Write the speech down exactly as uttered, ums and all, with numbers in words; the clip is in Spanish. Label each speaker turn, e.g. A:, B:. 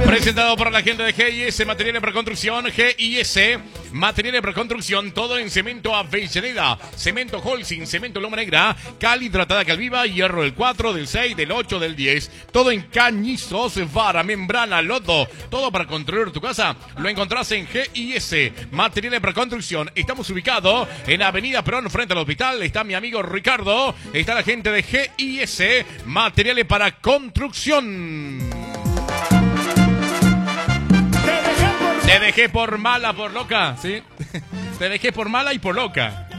A: Presentado por la gente de G I S Materiales para Construcción. G I S Materiales para Construcción, todo en cemento Avellaneda, cemento Holcim, cemento Loma Negra, cal hidratada Calviva, hierro del cuatro, del seis, del ocho, del diez, todo en cañizos, vara, membrana, lodo, todo para construir tu casa, lo encontrás en G I S Materiales para Construcción. Estamos ubicados en Avenida Perón, frente al hospital. Está mi amigo Ricardo, está la gente de G I S Materiales para Construcción. Te dejé por mala, por loca, ¿sí? Te dejé por mala y por loca.